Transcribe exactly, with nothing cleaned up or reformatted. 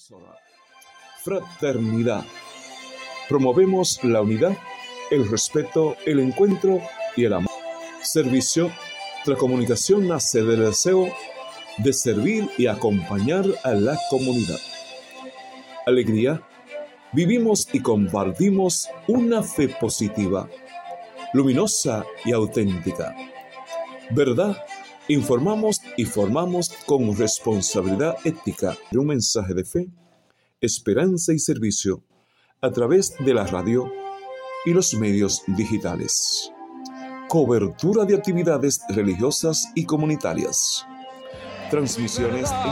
Emisora Fraternidad. Promovemos la unidad, el respeto, el encuentro y el amor. Servicio. La comunicación nace del deseo de servir y acompañar a la comunidad. Alegría. Vivimos y compartimos una fe positiva, luminosa y auténtica. Verdad. Informamos y formamos con responsabilidad ética. Un mensaje de fe, esperanza y servicio a través de la radio y los medios digitales. Cobertura de actividades religiosas y comunitarias. Transmisiones en